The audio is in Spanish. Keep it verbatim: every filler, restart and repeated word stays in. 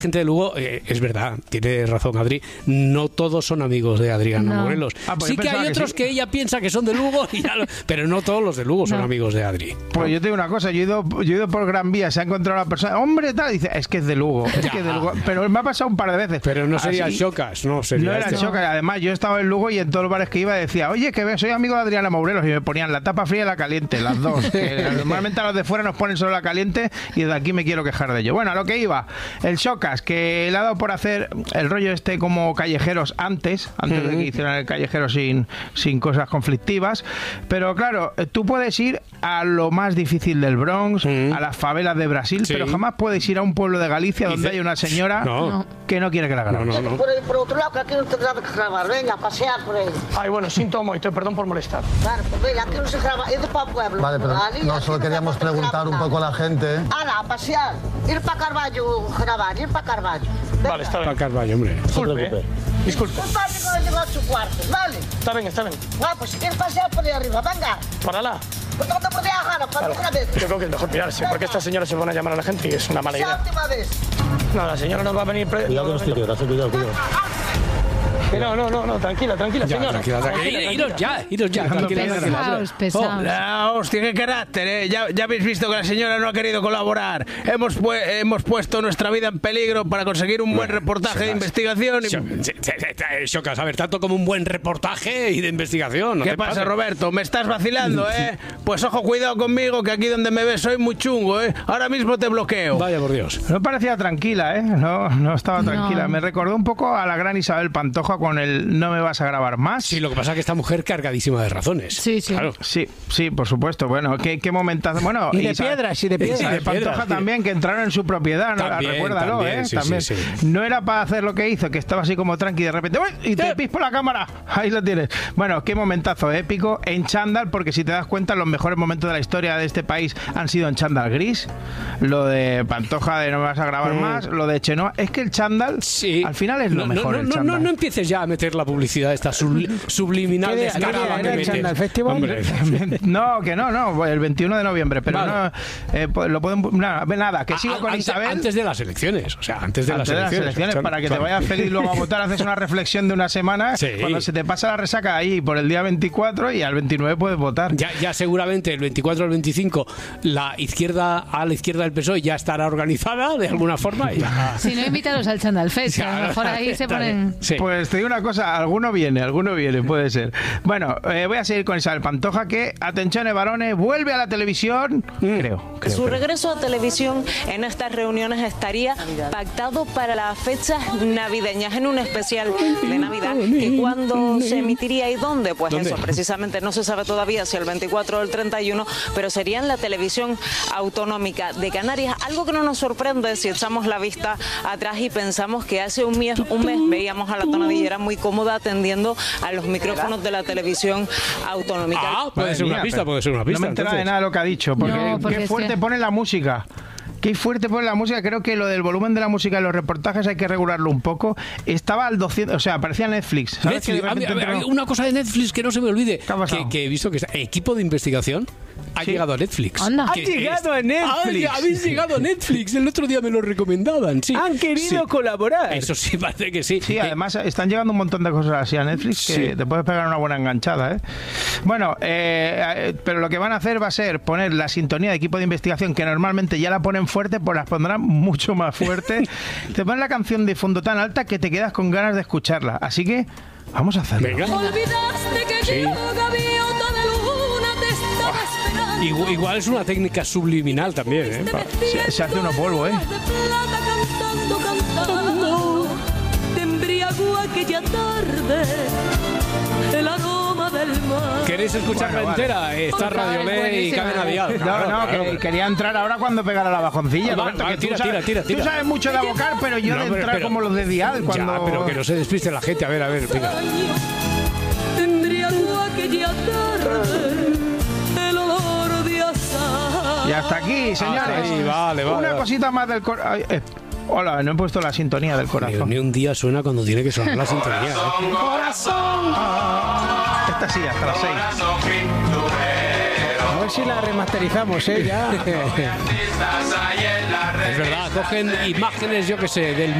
gente de Lugo, eh, es verdad, tiene razón Adri, no todos son amigos de Adriana no. Morelos. Ah, pues sí que hay otros que, sí. que ella piensa que son de Lugo, y ya lo, pero no todos los de Lugo son no. amigos de Adri. Pues yo te digo una cosa, yo he ido, yo he ido por Gran Vía, se ha encontrado una persona, hombre, tal, dice, es que es de Lugo, es que es de Lugo, pero me ha pasado un par de veces. Pero no sería el Chocas, no sería No era el este. Chocas, además yo estaba en Lugo y en todos los bares que iba decía, oye, que soy amigo de Adriana Morelos, y me ponían la tapa fría y la caliente, las dos. Que normalmente a los de fuera nos ponen solo la caliente y de aquí me quiero quejar de ello. Bueno, a lo que iba, el Chocas, que le ha dado por hacer el rollo este como callejeros antes, antes mm-hmm. de que hicieran el callejero sin, sin cosas conflictivas, pero claro, tú puedes ir a lo más difícil del Bronx, mm-hmm. a las favelas de Brasil, sí. pero jamás puedes ir a un pueblo de Galicia donde hay una señora no. que no quiere que la grabes. No, no, no. Por, por otro lado, que aquí no tendrá que grabar, venga, a pasear por ahí. Ay, bueno, siento mucho, perdón por molestar. Claro, pues venga, aquí no se graba, es de para pueblo. Vale, pero Ali, no, solo queríamos preguntar un poco a la gente. Ala, a pasear, ir para Carballo, grabar, ir para Carballo. Venga. Vale, está bien. Para Carballo, hombre. Disculpe, ¿eh? Disculpe. Disculpa, que llegó a su cuarto, vale. Está bien, está bien. Ah, pues ir pasear por ahí arriba, venga. Para la. Pues no te puedes dejar, para claro. otra vez. Yo creo que es mejor pirarse, porque estas señoras se van a llamar a la gente y es una mala idea. La última vez. No, la señora no va a venir... Pre... Cuidado con los tiros, cuidado, cuidado. No, no, no, no, tranquila, tranquila, ya, señora. Tranquila, tranquila. Iros ya, iros ya. Tranquila, pesados, pesados. Oh, la hostia, qué carácter, ¿eh? Ya, ya habéis visto que la señora no ha querido colaborar. Hemos, pu hemos puesto nuestra vida en peligro para conseguir un buen reportaje Chocas. de investigación. Y... Chocas, a ver, tanto como un buen reportaje y de investigación. ¿No ¿Qué pasa, pasa, Roberto? ¿Me estás vacilando, eh? Pues ojo, cuidado conmigo, que aquí donde me ves soy muy chungo, ¿eh? Ahora mismo te bloqueo. Vaya por Dios. No parecía tranquila, ¿eh? No, no estaba tranquila. No. Me recordó un poco a la gran Isabel Pantoja con el no me vas a grabar más. Sí, lo que pasa es que esta mujer cargadísima de razones. Sí, sí. Claro. Sí, sí, por supuesto. Bueno, qué, qué momentazo. Bueno, y de Isabel, piedras, y de piedras. Isabel Pantoja piedras, también, que entraron en su propiedad, ¿no? También, Recuérdalo, también, ¿eh? Sí, también. Sí, sí. No era para hacer lo que hizo, que estaba así como tranqui de repente, ¡uy! Y te pispo la cámara. Ahí lo tienes. Bueno, qué momentazo épico en chándal, porque si te das cuenta, los mejores momentos de la historia de este país han sido en chándal gris. Lo de Pantoja de no me vas a grabar mm. más, lo de Chenoa. Es que el chándal, sí. al final es lo no, mejor. No, el no, no, no empieces ya a meter la publicidad esta sub, subliminal de descarada que metes. ¿El festival? Hombre. No, que no, no, el veintiuno de noviembre, pero vale. no, eh, lo pueden, nada, nada, que sigo a, con antes, Isabel. Antes de las elecciones, o sea, antes de, antes las, de elecciones, las elecciones, para que claro. te vayas feliz luego a votar, haces una reflexión de una semana, sí. cuando se te pasa la resaca ahí por el día veinticuatro y al veintinueve puedes votar. Ya, ya seguramente el veinticuatro al veinticinco la izquierda a la izquierda del P S O E ya estará organizada de alguna forma. Ya. Si no, invítalos al Chándal Fest, sí, a lo mejor ahí se ponen... Sí. Pues te digo una cosa, alguno viene, alguno viene, puede ser. Bueno, eh, voy a seguir con Isabel Pantoja, que, atención, varones, vuelve a la televisión, mm. creo, creo. Su creo. regreso a televisión en estas reuniones estaría pactado para las fechas navideñas, en un especial de Navidad, que cuándo se emitiría y dónde, pues ¿Dónde? Eso precisamente no se sabe todavía si el veinticuatro o el treinta y uno, pero sería en la televisión autonómica de Canarias, algo que no nos sorprende si echamos la vista atrás y pensamos que hace un mes, un mes veíamos a la tonadillera muy cómoda atendiendo a los micrófonos de la televisión autonómica. Ah, puede ser una pista, puede ser una pista. No me entera de nada de lo que ha dicho, porque, no, porque qué fuerte es que... pone la música. Qué fuerte pone la música. Creo que lo del volumen de la música en los reportajes hay que regularlo un poco. Estaba al doscientos, o sea, parecía Netflix. ¿Sabes? Netflix. A mí, a mí, una cosa de Netflix que no se me olvide, que, que he visto que está, equipo de investigación ha sí. llegado a Netflix. Anda. Ha llegado a Netflix. Ah, habéis llegado a Netflix. El otro día me lo recomendaban. Sí. Han querido sí. colaborar. Eso sí, parece que sí. Sí, además están llegando un montón de cosas así a Netflix que sí. te puedes pegar una buena enganchada, ¿eh? Bueno, eh, pero lo que van a hacer va a ser poner la sintonía de equipo de investigación, que normalmente ya la ponen fuerte, pues las pondrán mucho más fuerte. Te ponen la canción de fondo tan alta que te quedas con ganas de escucharla. Así que vamos a hacerlo. Venga. Olvidaste que sí. yo, gaviota de luna, te estaba esperando. Igual, igual es una técnica subliminal también, ¿eh? Se, se hace uno polvo, ¿eh? Cantando, cantando, te embriagó aquella tarde el aroma del mar. ¿Queréis escucharla bueno, entera? Vale. Está Radio Ley y Cadena Dial. No, claro, no, claro. Que quería entrar ahora cuando pegara la bajoncilla. Va, va, tira, tira, tira, tira. Tú sabes mucho de abocar, pero yo no, de entrar pero, como los de Dial. Cuando... Ya, pero que no se despiste la gente. A ver, a ver, venga. Te embriagó aquella tarde el olor de azahar. Y hasta aquí, señores. Ah, sí, vale, vale, Una vale. cosita más del corazón. Eh. Hola, no he puesto la sintonía del corazón. Ni, ni un día suena cuando tiene que sonar la sintonía, ¿eh? ¡Corazón! Esta sí, hasta las seis. si la remasterizamos, ¿eh? Ya. Es verdad, cogen imágenes, yo que sé, del